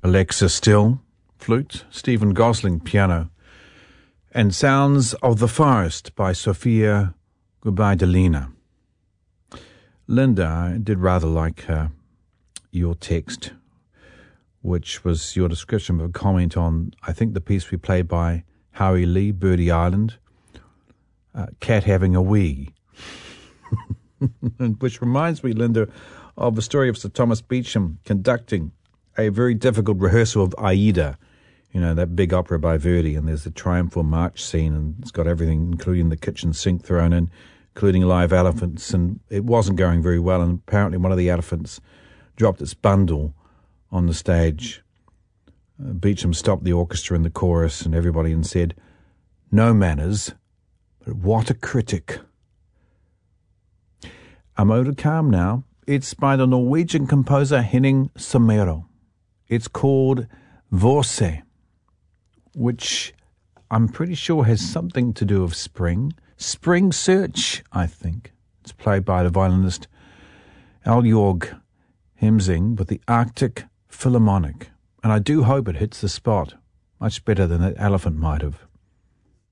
Alexa Still, flute, Stephen Gosling, piano, and Sounds of the Forest by Sofia Gubaidulina. Linda, I did rather like your text, which was your description of a comment on, I think, the piece we played by Howie Lee, Birdie Island, Cat Having a Wee. Which reminds me, Linda, of the story of Sir Thomas Beecham conducting a very difficult rehearsal of Aida, you know, that big opera by Verdi, and there's the triumphal march scene, and it's got everything, including the kitchen sink thrown in, including live elephants, and it wasn't going very well, and apparently one of the elephants dropped its bundle on the stage. Beecham stopped the orchestra and the chorus and everybody and said, "No manners, but what a critic." I'm over to calm now. It's by the Norwegian composer Henning Somero. It's called Vorse, which I'm pretty sure has something to do with spring. Spring Search, I think. It's played by the violinist Aljorg Hemsing with the Arctic Philharmonic. And I do hope it hits the spot much better than that elephant might have.